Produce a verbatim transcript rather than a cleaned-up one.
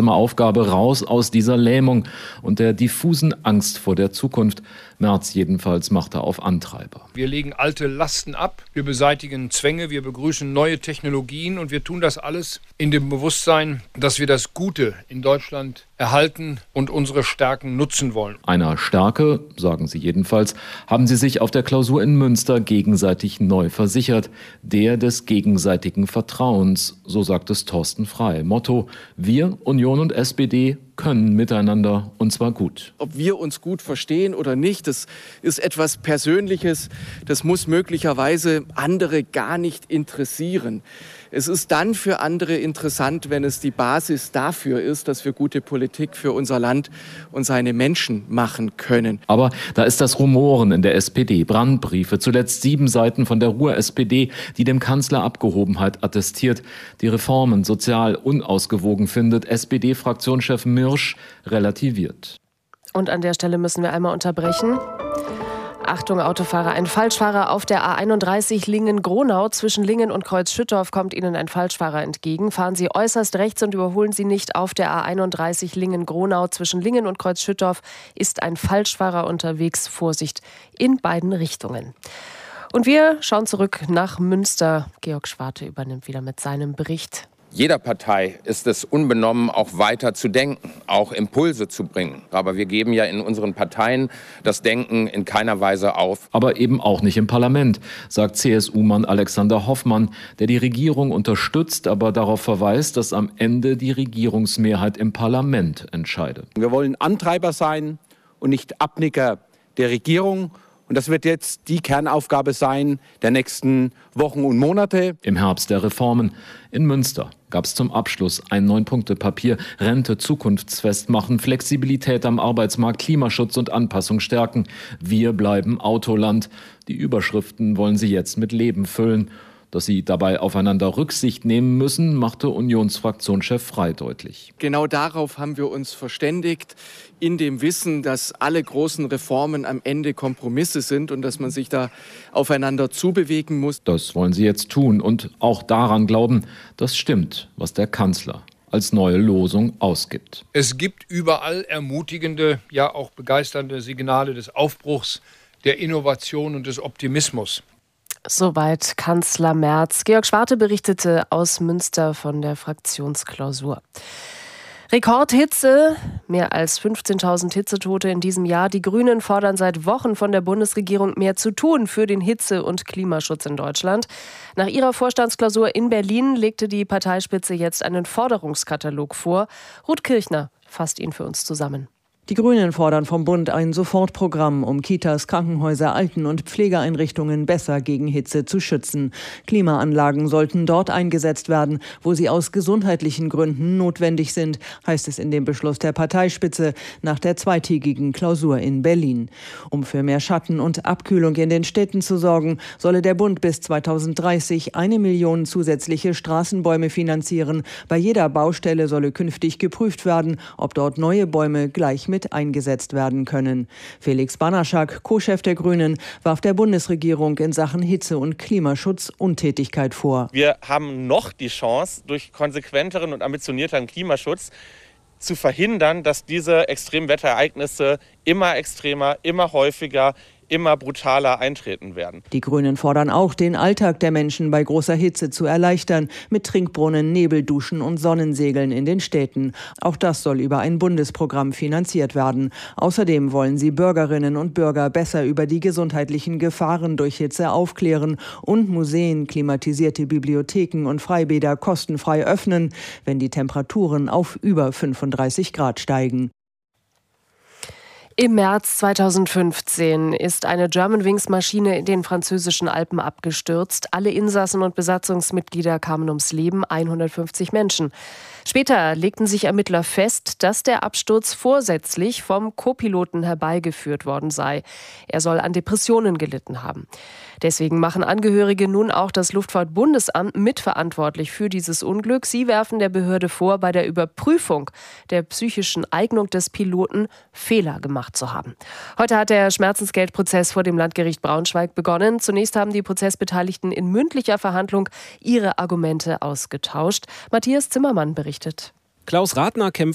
gemeinsame Aufgabe raus aus dieser Lähmung und der diffusen Angst vor der Zukunft. Merz jedenfalls machte auf Antreiber. Wir legen alte Lasten ab, wir beseitigen Zwänge, wir begrüßen neue Technologien und wir tun das alles in dem Bewusstsein, dass wir das Gute in Deutschland erhalten und unsere Stärken nutzen wollen. Einer Stärke, sagen sie jedenfalls, haben sie sich auf der Klausur in Münster gegenseitig neu versichert. Der des gegenseitigen Vertrauens, so sagt es Thorsten Frey. Motto: Wir, Union und S P D, können miteinander, und zwar gut. Ob wir uns gut verstehen oder nicht, das ist etwas Persönliches. Das muss möglicherweise andere gar nicht interessieren. Es ist dann für andere interessant, wenn es die Basis dafür ist, dass wir gute Politik für unser Land und seine Menschen machen können. Aber da ist das Rumoren in der S P D. Brandbriefe, zuletzt sieben Seiten von der Ruhr-S P D, die dem Kanzler Abgehobenheit attestiert, die Reformen sozial unausgewogen findet. S P D-Fraktionschef Mirsch relativiert. Und an der Stelle müssen wir einmal unterbrechen. Achtung, Autofahrer, ein Falschfahrer auf der A einunddreißig Lingen-Gronau. Zwischen Lingen und Kreuz-Schüttorf kommt Ihnen ein Falschfahrer entgegen. Fahren Sie äußerst rechts und überholen Sie nicht auf der A einunddreißig Lingen-Gronau. Zwischen Lingen und Kreuz-Schüttorf ist ein Falschfahrer unterwegs. Vorsicht in beiden Richtungen. Und wir schauen zurück nach Münster. Georg Schwarte übernimmt wieder mit seinem Bericht. Jeder Partei ist es unbenommen, auch weiter zu denken, auch Impulse zu bringen. Aber wir geben ja in unseren Parteien das Denken in keiner Weise auf. Aber eben auch nicht im Parlament, sagt C S U-Mann Alexander Hoffmann, der die Regierung unterstützt, aber darauf verweist, dass am Ende die Regierungsmehrheit im Parlament entscheide. Wir wollen Antreiber sein und nicht Abnicker der Regierung. Und das wird jetzt die Kernaufgabe sein der nächsten Wochen und Monate. Im Herbst der Reformen in Münster gab es zum Abschluss ein Neun-Punkte-Papier. Rente zukunftsfest machen, Flexibilität am Arbeitsmarkt, Klimaschutz und Anpassung stärken. Wir bleiben Autoland. Die Überschriften wollen sie jetzt mit Leben füllen. Dass sie dabei aufeinander Rücksicht nehmen müssen, machte Unionsfraktionschef Frey deutlich. Genau darauf haben wir uns verständigt, in dem Wissen, dass alle großen Reformen am Ende Kompromisse sind und dass man sich da aufeinander zubewegen muss. Das wollen sie jetzt tun und auch daran glauben, das stimmt, was der Kanzler als neue Losung ausgibt. Es gibt überall ermutigende, ja auch begeisternde Signale des Aufbruchs, der Innovation und des Optimismus. Soweit Kanzler Merz. Georg Schwarte berichtete aus Münster von der Fraktionsklausur. Rekordhitze, mehr als fünfzehntausend Hitzetote in diesem Jahr. Die Grünen fordern seit Wochen von der Bundesregierung mehr zu tun für den Hitze- und Klimaschutz in Deutschland. Nach ihrer Vorstandsklausur in Berlin legte die Parteispitze jetzt einen Forderungskatalog vor. Ruth Kirchner fasst ihn für uns zusammen. Die Grünen fordern vom Bund ein Sofortprogramm, um Kitas, Krankenhäuser, Alten- und Pflegeeinrichtungen besser gegen Hitze zu schützen. Klimaanlagen sollten dort eingesetzt werden, wo sie aus gesundheitlichen Gründen notwendig sind, heißt es in dem Beschluss der Parteispitze nach der zweitägigen Klausur in Berlin. Um für mehr Schatten und Abkühlung in den Städten zu sorgen, solle der Bund bis zweitausenddreißig eine Million zusätzliche Straßenbäume finanzieren. Bei jeder Baustelle solle künftig geprüft werden, ob dort neue Bäume gleich mit eingesetzt werden können. Felix Banaschak, Co-Chef der Grünen, warf der Bundesregierung in Sachen Hitze- und Klimaschutz Untätigkeit vor. Wir haben noch die Chance, durch konsequenteren und ambitionierteren Klimaschutz zu verhindern, dass diese Extremwetterereignisse immer extremer, immer häufiger, immer brutaler eintreten werden. Die Grünen fordern auch, den Alltag der Menschen bei großer Hitze zu erleichtern, mit Trinkbrunnen, Nebelduschen und Sonnensegeln in den Städten. Auch das soll über ein Bundesprogramm finanziert werden. Außerdem wollen sie Bürgerinnen und Bürger besser über die gesundheitlichen Gefahren durch Hitze aufklären und Museen, klimatisierte Bibliotheken und Freibäder kostenfrei öffnen, wenn die Temperaturen auf über fünfunddreißig Grad steigen. Im März zweitausendfünfzehn ist eine Germanwings-Maschine in den französischen Alpen abgestürzt. Alle Insassen und Besatzungsmitglieder kamen ums Leben, hundertfünfzig Menschen. Später legten sich Ermittler fest, dass der Absturz vorsätzlich vom Co-Piloten herbeigeführt worden sei. Er soll an Depressionen gelitten haben. Deswegen machen Angehörige nun auch das Luftfahrtbundesamt mitverantwortlich für dieses Unglück. Sie werfen der Behörde vor, bei der Überprüfung der psychischen Eignung des Piloten Fehler gemacht zu haben. Heute hat der Schmerzensgeldprozess vor dem Landgericht Braunschweig begonnen. Zunächst haben die Prozessbeteiligten in mündlicher Verhandlung ihre Argumente ausgetauscht. Matthias Zimmermann berichtet. Klaus Ratner kämpft